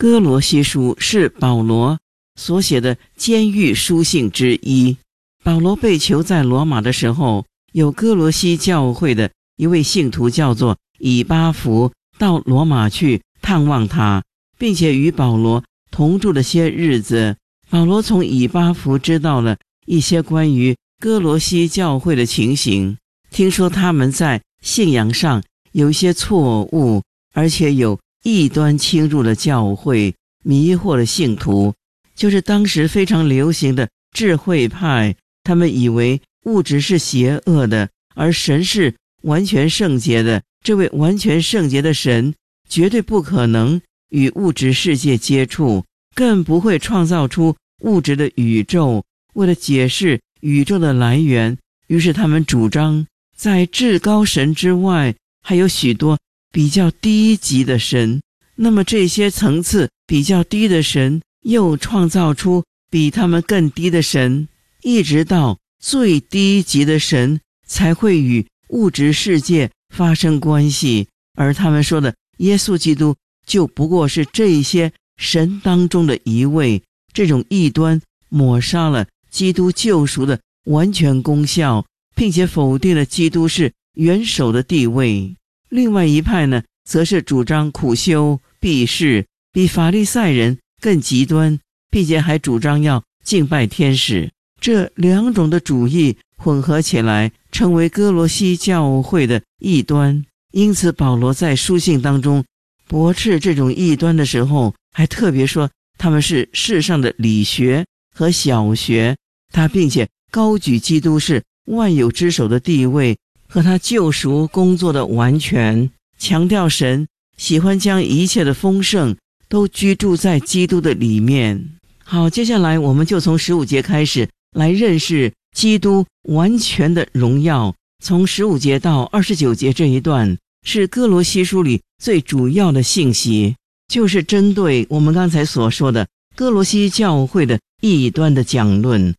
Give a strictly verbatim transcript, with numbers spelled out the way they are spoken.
哥罗西书是保罗所写的监狱书信之一。保罗被囚在罗马的时候，有哥罗西教会的一位信徒叫做以巴弗到罗马去探望他，并且与保罗同住了些日子。保罗从以巴弗知道了一些关于哥罗西教会的情形，听说他们在信仰上有一些错误，而且有异端侵入了教会，迷惑了信徒，就是当时非常流行的智慧派。他们以为物质是邪恶的，而神是完全圣洁的。这位完全圣洁的神绝对不可能与物质世界接触，更不会创造出物质的宇宙。为了解释宇宙的来源，于是他们主张在至高神之外还有许多比较低级的神，那么这些层次比较低的神又创造出比他们更低的神，一直到最低级的神才会与物质世界发生关系。而他们说的耶稣基督就不过是这些神当中的一位。这种异端抹杀了基督救赎的完全功效，并且否定了基督是元首的地位。另外一派呢，则是主张苦修避世，比法利赛人更极端，并且还主张要敬拜天使。这两种的主义混合起来，成为哥罗西教会的异端。因此保罗在书信当中驳斥这种异端的时候，还特别说他们是世上的理学和小学，他并且高举基督是万有之首的地位和他救赎工作的完全，强调神喜欢将一切的丰盛都居住在基督的里面。好，接下来我们就从十五节开始来认识基督完全的荣耀。从十五节到二十九节这一段是哥罗西书里最主要的信息，就是针对我们刚才所说的哥罗西教会的异端的讲论。